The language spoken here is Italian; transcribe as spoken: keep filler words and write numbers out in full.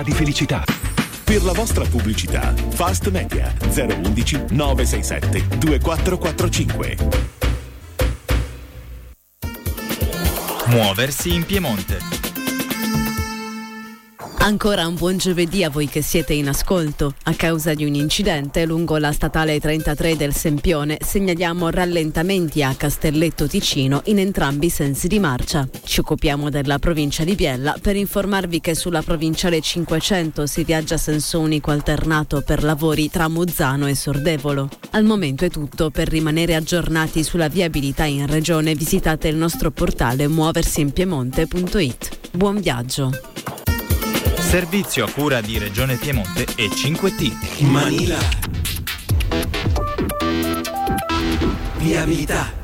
sa di felicità. Per la vostra pubblicità, Fast Media zero undici nove sei sette due quattro quattro cinque. Muoversi in Piemonte. Ancora un buon giovedì a voi che siete in ascolto. A causa di un incidente lungo la statale trentatré del Sempione segnaliamo rallentamenti a Castelletto Ticino in entrambi i sensi di marcia. Ci occupiamo della provincia di Biella per informarvi che sulla provinciale cinquecento si viaggia a senso unico alternato per lavori tra Muzzano e Sordevolo. Al momento è tutto. Per rimanere aggiornati sulla viabilità in regione visitate il nostro portale muoversiinpiemonte punto it. Buon viaggio! Servizio a cura di Regione Piemonte e cinque T. Manila. Viabilità.